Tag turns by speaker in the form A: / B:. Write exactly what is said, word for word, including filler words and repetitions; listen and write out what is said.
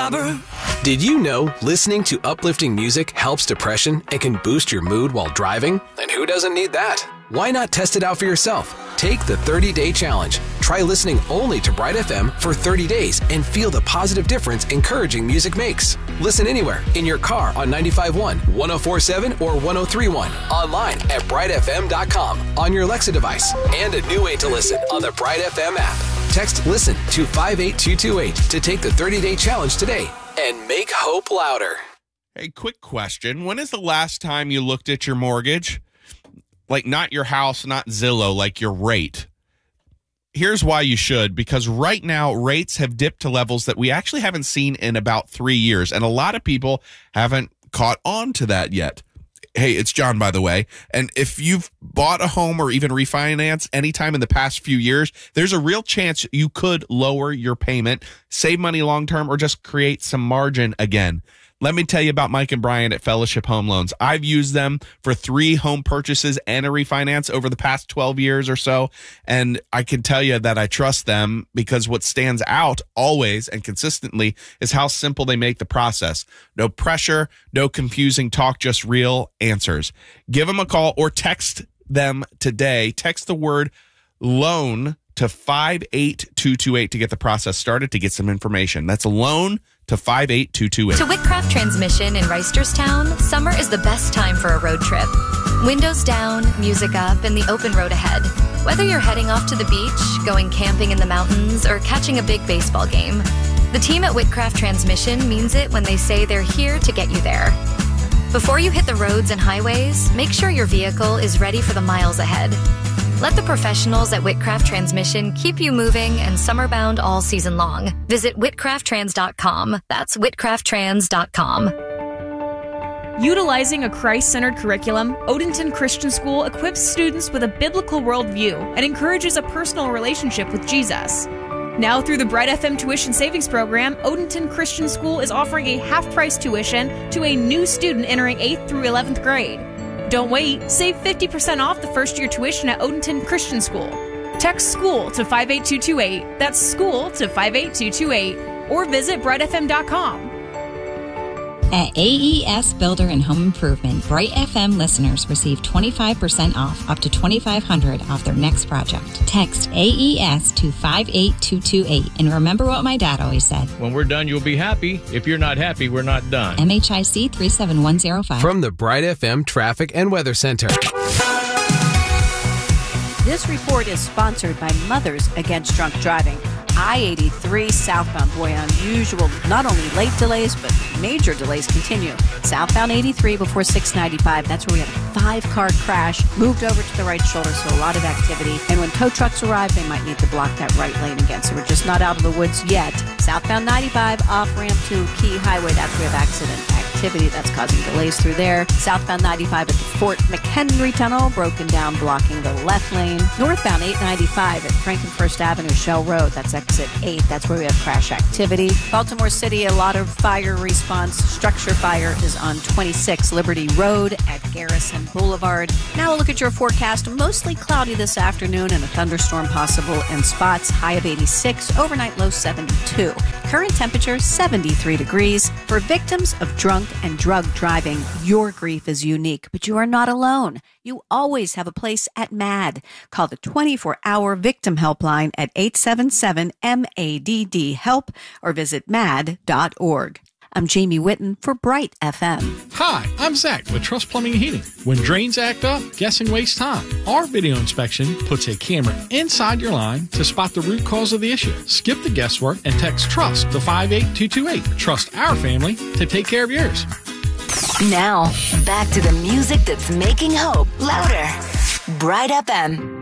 A: robber.
B: Did you know listening to uplifting music helps depression and can boost your mood while driving? And who doesn't need that? Why not test it out for yourself? Take the thirty-day challenge. Try listening only to Bright F M for thirty days and feel the positive difference encouraging music makes. Listen anywhere, in your car on ninety-five point one, one oh four point seven, or one oh three point one. Online at bright f m dot com, on your Alexa device, and a new way to listen on the Bright F M app. Text LISTEN to five eight two two eight to take the thirty-day challenge today and make hope louder.
C: Hey, quick question. When is the last time you looked at your mortgage? Like, not your house, not Zillow, like your rate. Here's why you should, because right now rates have dipped to levels that we actually haven't seen in about three years, and a lot of people haven't caught on to that yet. Hey, it's John, by the way, and if you've bought a home or even refinanced anytime in the past few years, there's a real chance you could lower your payment, save money long-term, or just create some margin again. Let me tell you about Mike and Brian at Fellowship Home Loans. I've used them for three home purchases and a refinance over the past twelve years or so, and I can tell you that I trust them because what stands out always and consistently is how simple they make the process. No pressure, no confusing talk, just real answers. Give them a call or text them today. Text the word LOAN to five eight two two eight to get the process started, to get some information. That's LOAN to five eight two two eight.
D: To Whitcraft Transmission in Reisterstown, summer is the best time for a road trip. Windows down, music up, and the open road ahead. Whether you're heading off to the beach, going camping in the mountains, or catching a big baseball game, the team at Whitcraft Transmission means it when they say they're here to get you there. Before you hit the roads and highways, make sure your vehicle is ready for the miles ahead. Let the professionals at Whitcraft Transmission keep you moving and summer-bound all season long. Visit whitcraft trans dot com. That's whitcraft trans dot com.
E: Utilizing a Christ-centered curriculum, Odenton Christian School equips students with a biblical worldview and encourages a personal relationship with Jesus. Now through the Bright F M Tuition Savings Program, Odenton Christian School is offering a half-price tuition to a new student entering eighth through eleventh grade. Don't wait. Save fifty percent off the first-year tuition at Odenton Christian School. Text SCHOOL to five eight two two eight. That's SCHOOL to five eight two two eight. Or visit bright f m dot com.
F: At A E S Builder and Home Improvement, Bright F M listeners receive twenty-five percent off, up to twenty-five hundred dollars off their next project. Text A E S to five eight two two eight. And remember what my dad always said.
G: When we're done, you'll be happy. If you're not happy, we're not done.
F: M H I C three seven one zero five.
B: From the Bright F M Traffic and Weather Center.
H: This report is sponsored by Mothers Against Drunk Driving. I eighty-three southbound, boy, unusual. Not only late delays, but major delays continue. Southbound eighty-three before six ninety-five. That's where we had a five-car crash. Moved over to the right shoulder, so a lot of activity. And when tow trucks arrive, they might need to block that right lane again. So we're just not out of the woods yet. Southbound ninety-five, off-ramp to Key Highway. That's where we have accident activity that's causing delays through there. Southbound ninety-five at the Fort McHenry Tunnel, broken down, blocking the left lane. Northbound eight ninety-five at Frankenfurst Avenue, Shell Road. That's exit eight. That's where we have crash activity. Baltimore City, a lot of fire response. Structure fire is on twenty-six Liberty Road at Garrison Boulevard. Now we'll look at your forecast. Mostly cloudy this afternoon and a thunderstorm possible in spots. High of eighty-six, overnight low seventy-two. Current temperature seventy-three degrees. For victims of drunk and drug driving, your grief is unique, but you are not alone. You always have a place at MADD. Call the twenty-four hour victim helpline at eight seven seven M A D D help or visit mad dot org. I'm Jamie Whitten for Bright F M.
I: Hi, I'm Zach with Trust Plumbing and Heating. When drains act up, guessing wastes time. Our video inspection puts a camera inside your line to spot the root cause of the issue. Skip the guesswork and text TRUST to five eight two two eight. Trust our family to take care of yours.
J: Now, back to the music that's making hope louder. Bright F M.